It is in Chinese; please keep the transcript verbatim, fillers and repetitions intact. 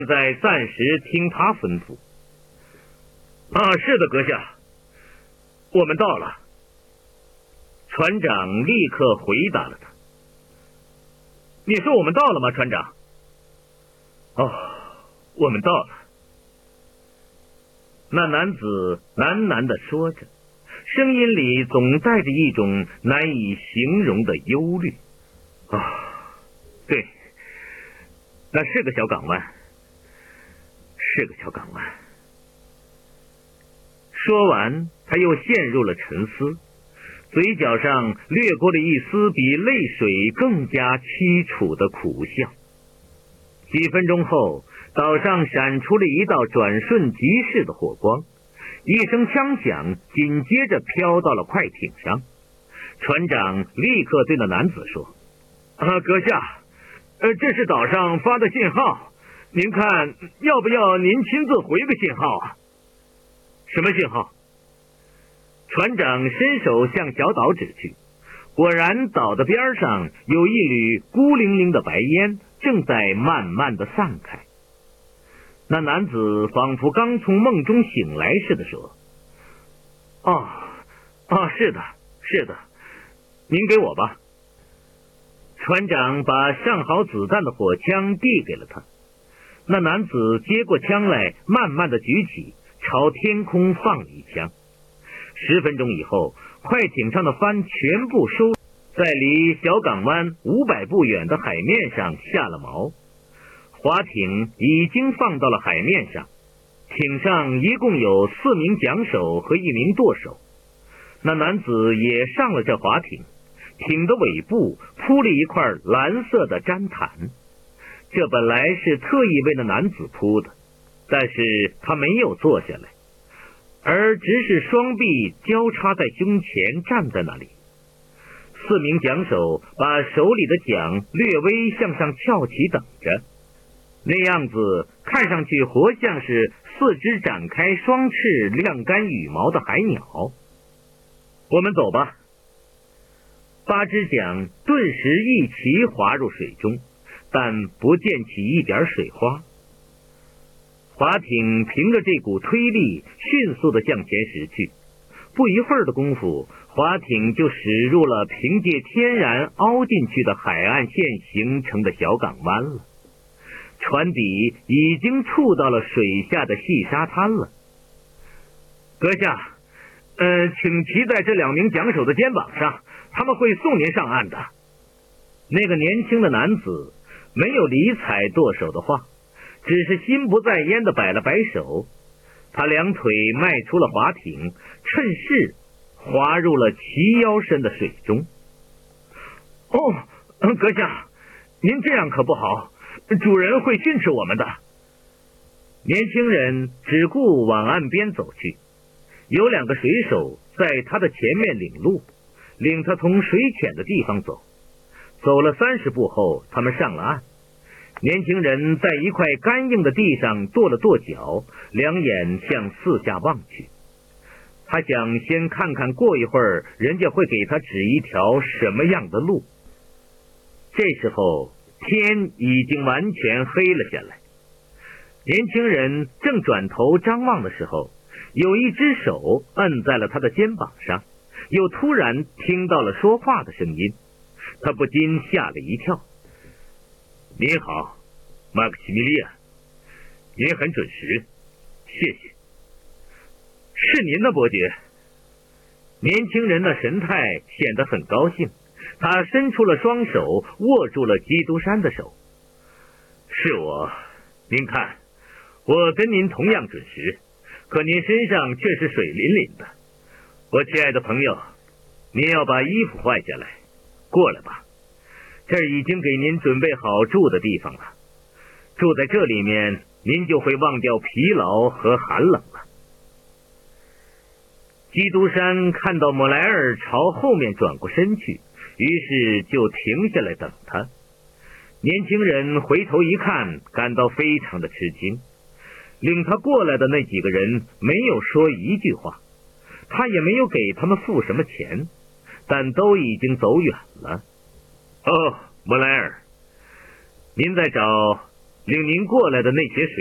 现在暂时听他吩咐。啊，是的，阁下，我们到了。船长立刻回答了他。你说我们到了吗，船长？哦，我们到了。那男子喃喃地说着，声音里总带着一种难以形容的忧虑。啊，对，那是个小港湾，是个小港湾。说完，他又陷入了沉思，嘴角上掠过了一丝比泪水更加凄楚的苦笑。几分钟后，岛上闪出了一道转瞬即逝的火光，一声枪响紧接着飘到了快艇上。船长立刻对那男子说：啊，阁下，呃，这是岛上发的信号，您看要不要您亲自回个信号啊？什么信号？船长伸手向小岛指去，果然岛的边上有一缕孤零零的白烟正在慢慢的散开。那男子仿佛刚从梦中醒来似的说：哦，哦，是的，是的，您给我吧。船长把上好子弹的火枪递给了他，那男子接过枪来，慢慢的举起，朝天空放了一枪。十分钟以后，快艇上的帆全部收，在离小港湾五百步远的海面上下了锚。划艇已经放到了海面上，艇上一共有四名桨手和一名舵手。那男子也上了这划艇，艇的尾部铺了一块蓝色的毡毯，这本来是特意为那男子铺的，但是他没有坐下来，而只是双臂交叉在胸前站在那里。四名桨手把手里的桨略微向上翘起等着，那样子看上去活像是四只展开双翅晾干羽毛的海鸟。我们走吧。八只桨顿时一齐滑入水中，但不溅起一点水花。划艇凭着这股推力迅速地向前驶去，不一会儿的功夫，划艇就驶入了凭借天然凹进去的海岸线形成的小港湾了。船底已经触到了水下的细沙滩了。阁下，呃，请骑在这两名桨手的肩膀上，他们会送您上岸的。那个年轻的男子没有理睬舵手的话，只是心不在焉地摆了摆手。他两腿迈出了划艇，趁势滑入了齐腰深的水中。哦，阁下，您这样可不好，主人会训斥我们的。年轻人只顾往岸边走去，有两个水手在他的前面领路，领他从水浅的地方走。走了三十步后，他们上了岸。年轻人在一块干硬的地上跺了跺脚，两眼向四下望去。他想先看看过一会儿人家会给他指一条什么样的路。这时候天已经完全黑了下来。年轻人正转头张望的时候，有一只手摁在了他的肩膀上，又突然听到了说话的声音，他不禁吓了一跳。您好，马克西米利亚，您很准时，谢谢。是您的伯爵。年轻人的神态显得很高兴，他伸出了双手，握住了基督山的手。是我，您看，我跟您同样准时，可您身上却是水淋淋的。我亲爱的朋友，您要把衣服换下来，过来吧。这儿已经给您准备好住的地方了，住在这里面，您就会忘掉疲劳和寒冷了。基督山看到莫莱尔朝后面转过身去，于是就停下来等他。年轻人回头一看，感到非常的吃惊。领他过来的那几个人没有说一句话，他也没有给他们付什么钱，但都已经走远了。哦，莫莱尔，您在找领您过来的那些水